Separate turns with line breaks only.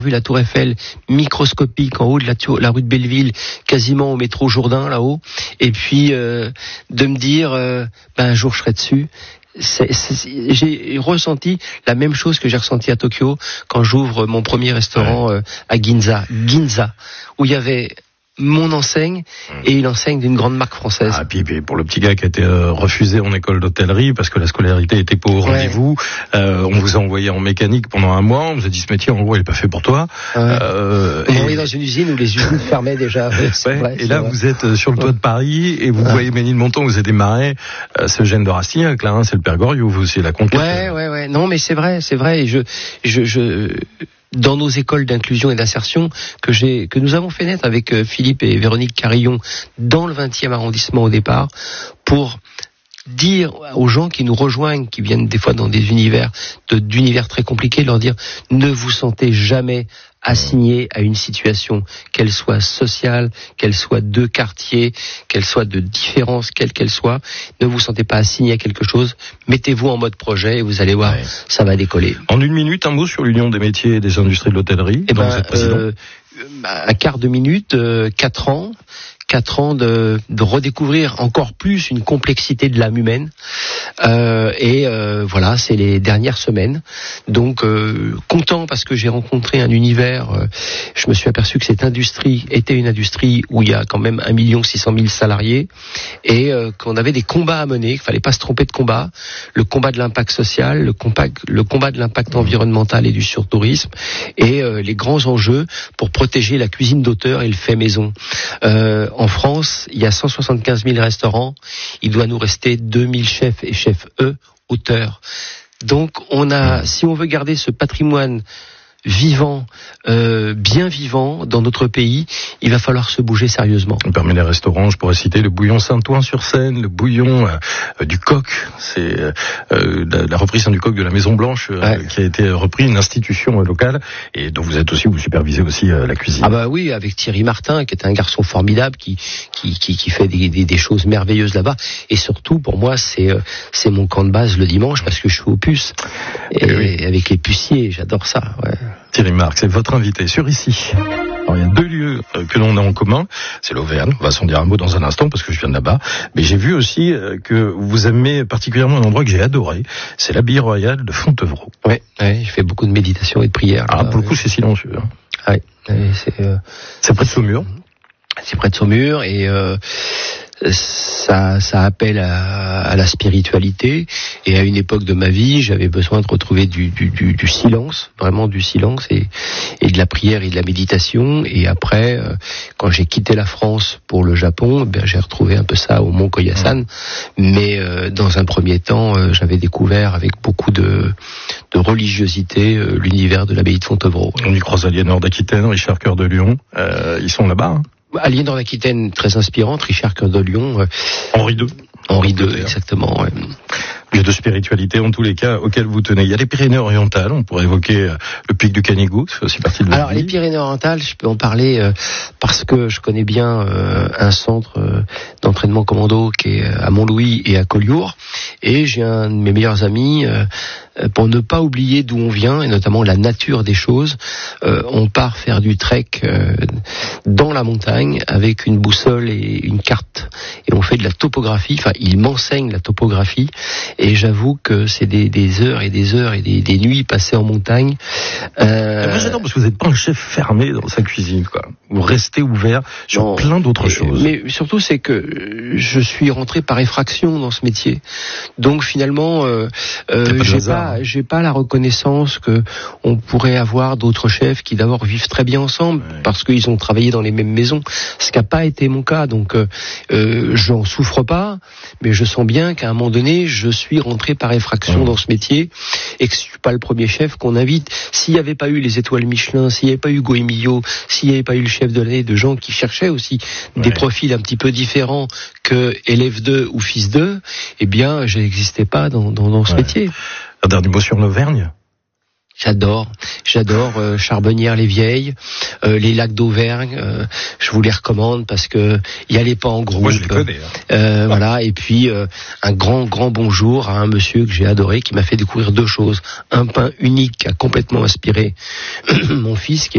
vu la tour Eiffel microscopique en haut de la rue de Belleville, quasiment au métro Jourdain là-haut, et puis de me dire un jour je serai dessus. J'ai ressenti la même chose que j'ai ressenti à Tokyo quand j'ouvre mon premier restaurant à Ginza, où il y avait mon enseigne et une enseigne d'une grande marque française.
Ah, puis pour le petit gars qui a été refusé en école d'hôtellerie parce que la scolarité était pas au rendez-vous, on vous a envoyé en mécanique pendant un mois, on vous a dit ce métier en gros il est pas fait pour toi.
On m'a envoyé dans une usine où les usines fermaient déjà.
Et là vous êtes sur le toit de Paris et vous voyez Ménilmontant, vous êtes démarré ce gène de Rastignac là, c'est le père Goriot, vous c'est la conquête.
Ouais. Non mais c'est vrai. Et je dans nos écoles d'inclusion et d'insertion que nous avons fait naître avec Philippe et Véronique Carillon dans le 20e arrondissement au départ, pour dire aux gens qui nous rejoignent, qui viennent des fois dans des univers très compliqués, leur dire ne vous sentez jamais assigné à une situation, qu'elle soit sociale, qu'elle soit de quartier, qu'elle soit de différence, quelle qu'elle soit, ne vous sentez pas assigné à quelque chose, mettez-vous en mode projet et vous allez voir, ça va décoller.
En une minute, un mot sur l'Union des métiers et des industries de l'hôtellerie.
Un quart de minute, 4 ans. 4 ans de redécouvrir encore plus une complexité de l'âme humaine. Voilà, c'est les dernières semaines. Donc, content parce que j'ai rencontré un univers, je me suis aperçu que cette industrie était une industrie où il y a quand même 1 600 000 salariés et qu'on avait des combats à mener, qu'il fallait pas se tromper de combat. Le combat de l'impact social, le combat de l'impact environnemental et du surtourisme et les grands enjeux pour protéger la cuisine d'auteur et le fait maison. En France, il y a 175 000 restaurants. Il doit nous rester 2000 chefs et chefs auteurs. Donc, si on veut garder ce patrimoine vivant, bien vivant dans notre pays, il va falloir se bouger sérieusement.
Parmi les restaurants, je pourrais citer le bouillon Saint-Ouen-sur-Seine, le bouillon du Coq, c'est la reprise du Coq de la Maison Blanche qui a été repris, une institution locale et dont vous supervisez aussi la cuisine.
Ah bah oui, avec Thierry Martin, qui est un garçon formidable, qui fait des choses merveilleuses là-bas. Et surtout, pour moi, c'est mon camp de base le dimanche parce que je suis aux puces et avec les puciers, j'adore ça. Ouais.
Thierry Marx, c'est votre invité sur Ici. Alors, il y a 2 lieux que l'on a en commun, c'est l'Auvergne, on va s'en dire un mot dans un instant parce que je viens de là-bas, mais j'ai vu aussi que vous aimez particulièrement un endroit que j'ai adoré, c'est l'abbaye royale de Fontevraud.
Ouais, je fais beaucoup de méditation et de prière.
Ah, pour le coup, c'est silencieux. Hein. C'est près de Saumur.
C'est près de Saumur et ça appelle à la spiritualité, et à une époque de ma vie j'avais besoin de retrouver du silence, vraiment du silence et de la prière et de la méditation. Et après quand j'ai quitté la France pour le Japon, j'ai retrouvé un peu ça au Mont Koyasan, mais dans un premier temps j'avais découvert avec beaucoup de religiosité l'univers de l'abbaye de Fontevraud.
On y croise Aliénor d'Aquitaine, Richard Cœur de Lion, ils sont là-bas, hein.
Aliénor d'Aquitaine, très inspirante, Richard Cœur de Lion,
Henri II,
exactement. Ouais.
Lieu de spiritualité en tous les cas auquel vous tenez. Il y a les Pyrénées-Orientales, on pourrait évoquer le pic du Canigou, c'est aussi partie de votre vie.
Les Pyrénées-Orientales, je peux en parler parce que je connais bien un centre d'entraînement commando qui est à Montlouis et à Collioure, et j'ai un de mes meilleurs amis, pour ne pas oublier d'où on vient et notamment la nature des choses, on part faire du trek dans la montagne avec une boussole et une carte, et on fait de la topographie, enfin il m'enseigne la topographie. Et j'avoue que c'est des heures et des heures et des nuits passées en montagne.
Moi j'adore parce que vous n'êtes pas un chef fermé dans sa cuisine, quoi. Vous restez ouvert sur plein d'autres choses.
Mais surtout c'est que je suis rentré par effraction dans ce métier. Donc finalement, j'ai pas la reconnaissance que on pourrait avoir d'autres chefs qui d'abord vivent très bien ensemble parce qu'ils ont travaillé dans les mêmes maisons. Ce qui n'a pas été mon cas. Donc j'en souffre pas, mais je sens bien qu'à un moment donné, je suis rentré par effraction dans ce métier et que je suis pas le premier chef qu'on invite. S'il n'y avait pas eu les étoiles Michelin, s'il n'y avait pas eu Hugo Emilio, s'il n'y avait pas eu le chef de l'année, de gens qui cherchaient aussi des profils un petit peu différents que élève 2 ou fils 2, eh bien, je n'existais pas dans ce métier.
Un dernier mot sur l'Auvergne.
J'adore Charbonnières-les-Vieilles, les lacs d'Auvergne, je vous les recommande parce que y allez pas en groupe.
Moi je les connais.
Voilà, et puis un grand bonjour à un monsieur que j'ai adoré qui m'a fait découvrir 2 choses. Un pain unique qui a complètement inspiré mon fils qui est